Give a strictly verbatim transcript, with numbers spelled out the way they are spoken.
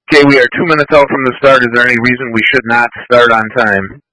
Okay, we are two minutes out from the start. Is there any reason we should not start on time?